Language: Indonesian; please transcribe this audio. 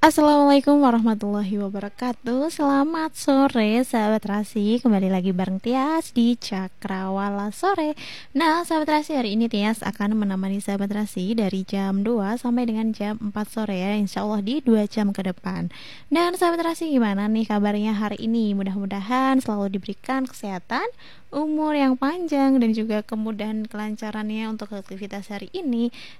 Assalamualaikum warahmatullahi wabarakatuh. Selamat sore sahabat Rasi. Kembali lagi bareng Tias di Cakrawala Sore. Nah sahabat Rasi, hari ini Tias akan menemani sahabat Rasi dari jam 2 sampai dengan jam 4 sore ya, insya Allah di 2 jam ke depan. Dan sahabat Rasi, gimana nih kabarnya hari ini? Mudah-mudahan selalu diberikan kesehatan, umur yang panjang, dan juga kemudahan kelancarannya untuk aktivitas hari ini.